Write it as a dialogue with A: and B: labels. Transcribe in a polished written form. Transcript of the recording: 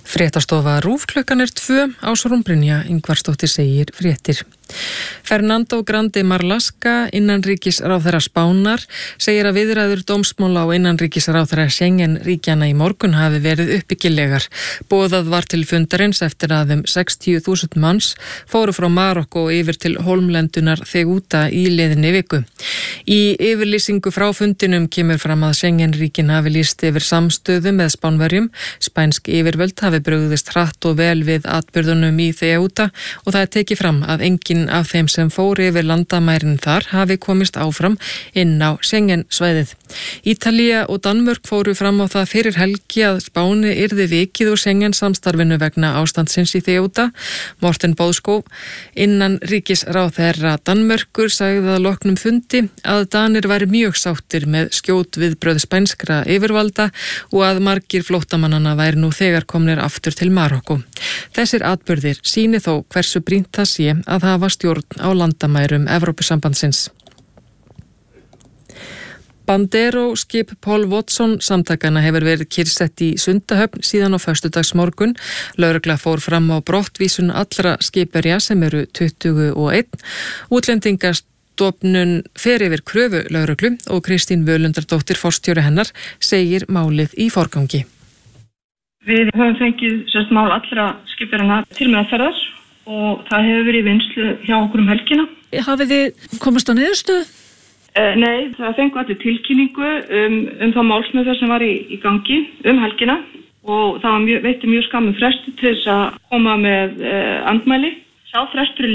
A: Fréttastofa RÚV klukkan 2 Ásrún Brynja Ingvarsdóttir segir fréttir. Fernando Grande Marlaska, innanríkisráðherra Spánar, segir að viðræður dómsmála og innanríkisráðherra Schengen-ríkjanna í morgun hafi verið uppbyggilegar. Boðað var til fundarins eftir að 60.000 manns fóru frá Marokko og yfir til Hólmlendunar Ceuta í liðinni viku. Í yfirlýsingu frá fundinum kemur fram að Schengen-ríkin hafi lýst yfir samstöðu með Spánverjum. Spænsk yfirvöld hafi brugðist hratt og vel við atburðunum í Ceuta og það er tekið fram að enginn af þeim sem fóru yfir landamærin þar hafi komist áfram inn á Schengen-svæðið. Ítalía og Danmörk fóru fram á það fyrir helgi að Spáni yrði vikið úr Schengen-samstarfinu vegna ástandsins í Ceuta. Morten Bødskov, innanríkisráðherra Danmörkur, sagði að loknum fundi að Danir væri mjög sáttir með skjót viðbrögð spænskra yfirvalda og að margir flóttamannanna væri nú þegar komnir aftur til Marokko. Þessir atburðir sýni þó hversu brýnt það sé að hafa stjórn á landamærum Evrópusambandsins. Bandero skip Paul Watson samtakana hefur verið kyrrsett í Sundahöfn síðan á föstudagsmorgun. Lögregla fór fram á brottvísun allra skipverja sem eru 21. Útlendingastofnun fer yfir kröfu lögreglu og Kristín Völundardóttir, forstjóri hennar, segir málið í forgangi.
B: Við höfum fengið mál allra skipverjana til meðferðar og það hefur verið í vinnslu hjá okkur helgina.
C: Hafið þið komast á niðurstöðu?
B: Nei, það fengu allir tilkynningu þá málsmeðferð sem var í gangi helgina og það var veitti mjög skamur fresti til þess að koma með andmæli. Sá frestur